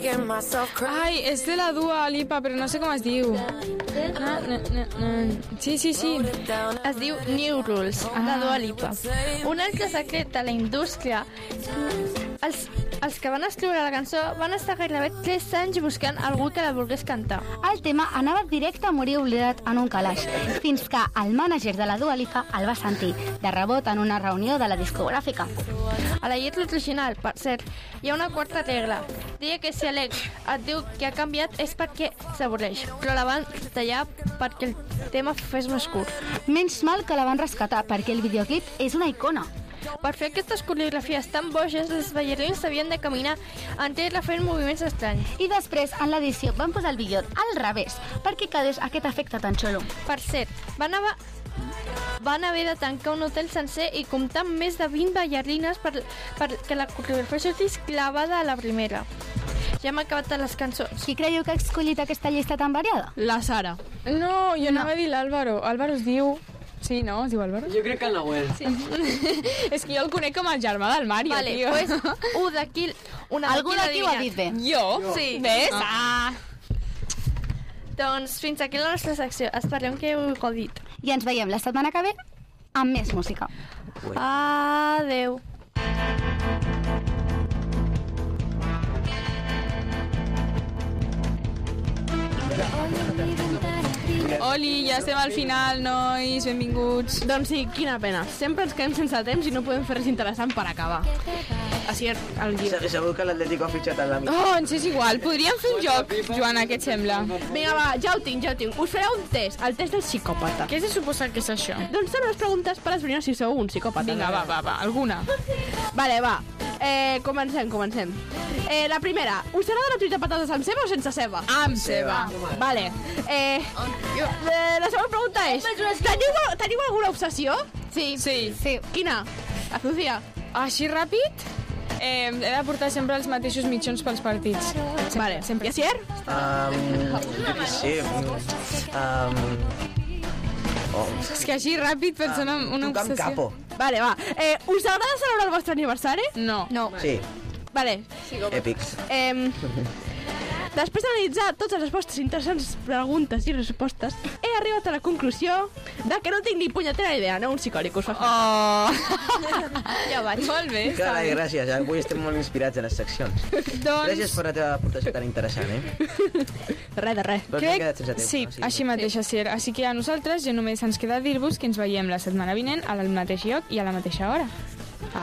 Ai, és de la Dua Lipa, però no sé com es diu. Sí. Es diu New Rules, de Dua Lipa. Un altre secret de la indústria... Els que van escriure la cançó van estar gairebé 3 anys buscant algú que la volgués cantar. El tema anava directe a morir oblidat en un calaix, fins que el mànager de la Dua Lipa el va sentir, de rebot en una reunió de la discogràfica. A la lletra original, per cert, hi ha una quarta regla. Deia que si Alex et diu que ha canviat és perquè s'avorreix, però la van tallar perquè el tema fes més curt. Menys mal que la van rescatar, perquè el videoclip és una icona. Per fer aquestes coreografies tan boges, les ballarines havien de caminar enrere fent moviments estranys. I després, en l'edició, van posar el vídeo al revés, perquè quedés aquest efecte tan xulo. Per cert, van haver de tancar un hotel sencer i comptar amb més de 20 ballarines perquè la coreografia sortís clavada a la primera. Ja hem acabat les cançons. Qui creieu que ha escollit aquesta llista tan variada? La Sara. No, jo anava a dir l'Àlvaro. Àlvaro es diu... Sí, no? Es diu Álvaro? Jo crec que el Nahuel. Sí. És que jo el conec com el germà del Mario, vale, tio. Pues, d'aquí... Algú d'aquí ho ha dit bé. Jo? Sí. Ves? Doncs fins aquí la nostra secció. Esperem que heu gaudit. I ens veiem la setmana que ve amb més música. Adeu. Oli, ja estem al final, nois, benvinguts. Doncs sí, quina pena. Sempre ens quedem sense temps i no podem fer res interessant per acabar. Així el guió. Segur que l'Atlético ha fitxat en l'amic. Oh, ens és igual. Podríem fer un joc, Joana, què et sembla? Vinga, va, ja ho tinc. Us fareu un test, el test del psicòpata. Què se suposa que és això? Doncs són unes preguntes per esbrinar si sou un psicòpata. Vinga, va, alguna. Vale, va. Comencem. La primera, us agrada la truita de patates amb ceba o sense ceba? Amb ceba. Vale. La segona pregunta és, teniu alguna obsessió? Sí. Quina? Azucia. Així ràpid? He de portar sempre els mateixos mitjons pels partits. Vale. I Asier? Jo què sé. És que així ràpid penso en una Tocar amb obsessió. capo. Vale, va. Us agrada celebrar el vostre aniversari? No. Sí, Vale. èpics. Després d'analitzar totes les vostres interessants preguntes i respostes, he arribat a la conclusió de que no tinc ni punyetera idea, no? Un psicòlic us fa fer. Ja vaig. Molt bé. Carai, gràcies. Avui estem molt inspirats en les seccions. Gràcies per la teva aportació tan interessant, De res. Però m'he quedat sense temps. Sí, així mateix, Asier. Així que a nosaltres ja només ens queda dir-vos que ens veiem la setmana vinent al mateix lloc i a la mateixa hora.